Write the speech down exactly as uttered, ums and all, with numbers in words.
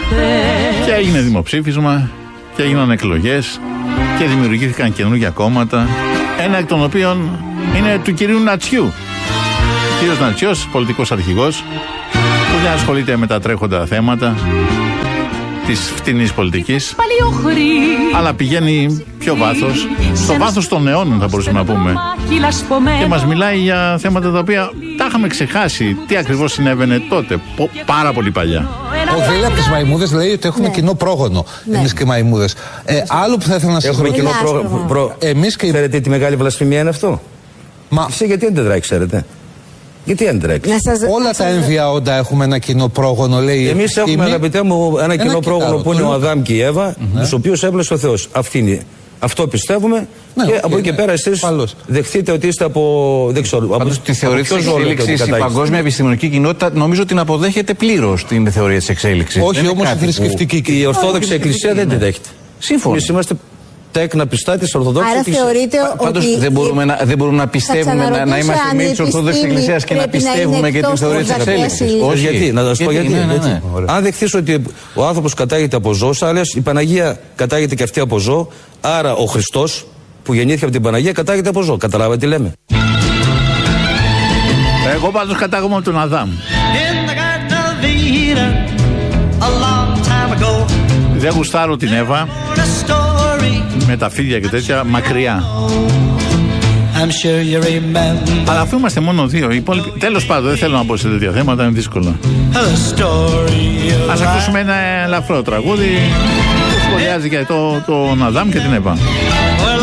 Και έγινε δημοψήφισμα και έγιναν εκλογές και δημιουργήθηκαν καινούργια κόμματα. Ένα εκ των οποίων είναι του κυρίου Νατσιού. Ο κύριος Νατσιός, πολιτικός αρχηγός, που δεν ασχολείται με τα τρέχοντα θέματα της φτηνής πολιτικής, αλλά πηγαίνει πιο βάθος, στο βάθος των αιώνων θα μπορούσαμε να πούμε, και μας μιλάει για θέματα τα οποία τα είχαμε ξεχάσει. Τι ακριβώς συνέβαινε τότε, πάρα πολύ παλιά. Ο Βίλα από τις μαϊμούδες λέει ότι έχουμε ναι. κοινό πρόγονο. Ναι. Εμείς και οι μαϊμούδες. Ε, άλλο που θα ήθελα να σας πω. Έχουμε κοινό πρόγονο. Προ... Εμείς και... Ξέρετε τι μεγάλη βλασφημία είναι αυτό? Μα... Εσύ γιατί δεν τρέχει, ξέρετε? Γιατί δεν τρέχει? Σας... Όλα τα έμβια όντα έχουμε ένα κοινό πρόγονο, λέει. Εμείς έχουμε, είμαι... αγαπητέ μου, ένα, ένα κοινό πρόγονο που είναι ο Αδάμ και η Εύα, mm-hmm. τους οποίους έβλεψε ο Θεός. Αυτή είναι. Αυτό πιστεύουμε, ναι, και okay, από εκεί και ναι. πέρα εσείς δεχτείτε ότι είστε από. Δεν ξέρω. Πάντως από, τη θεωρία της εξέλιξης η παγκόσμια επιστημονική κοινότητα νομίζω την αποδέχεται πλήρως την θεωρία της εξέλιξης. Όχι όμως η θρησκευτική. Η Ορθόδοξη Εκκλησία δεν τη δέχεται. Σύμφωνα. Εμείς είμαστε τέκνα πιστά της Ορθοδόξης Εκκλησίας. Πάντως δεν μπορούμε να, δεν μπορούμε να πιστεύουμε, να, να είμαστε μέλη της Ορθοδόξης Εκκλησίας και να πιστεύουμε και την θεωρία της εξέλιξης. Όχι, γιατί, να σας πω γιατί. Αν δεχθείς ότι ο άνθρωπος κατάγεται από ζώο, άλλες η Παναγία κατάγεται και αυτή από ζώο, άρα ο Χριστός που γεννήθηκε από την Παναγία κατάγεται από ζώο. Καταλάβατε τι λέμε? Εγώ πάντως κατάγομαι από τον Αδάμ. Δεν γουστάρω την Εύα με τα φίδια και τέτοια μακριά. Αλλά αφού είμαστε μόνο δύο, οι υπόλοιποι... Τέλος πάντων, δεν θέλω να πω σε τέτοια θέματα, είναι δύσκολο. Ας ακούσουμε ένα ελαφρό τραγούδι που σχολιάζει για το, τον Αδάμ και την Εύα.